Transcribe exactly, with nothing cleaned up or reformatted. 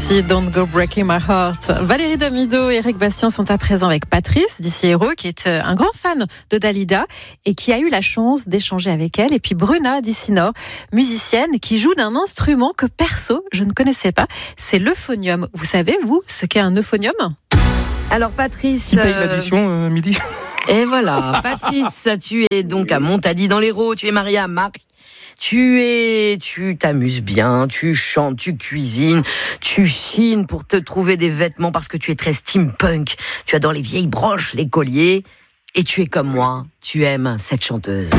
Voici Don't Go Breaking My Heart. Valérie Damido et Eric Bastien sont à présent avec Patrice d'ici Hero, qui est un grand fan de Dalida et qui a eu la chance d'échanger avec elle. Et puis Bruna d'ici Nord, musicienne qui joue d'un instrument que perso, je ne connaissais pas. C'est l'euphonium. Vous savez, vous, ce qu'est un euphonium ? Alors Patrice... Qui paye euh... l'addition, euh, Midi ? Et voilà, Patrice, tu es donc à Montady dans l'Hérault, tu es marié à Marc. Tu es, tu t'amuses bien, tu chantes, tu cuisines, tu chines pour te trouver des vêtements parce que tu es très steampunk. Tu adores les vieilles broches, les colliers. Et tu es comme moi, tu aimes cette chanteuse.